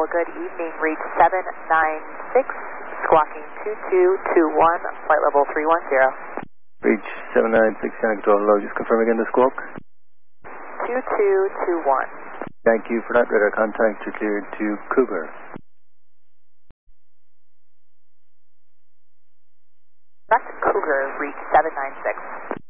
Control, good evening. Reach 796, squawking 2221, flight level 310. Reach 796, Santa Control, hello. Just confirm again the squawk. 2221. Thank you for that. Radar contact, you're cleared to Cougar. Cougar, reach 796.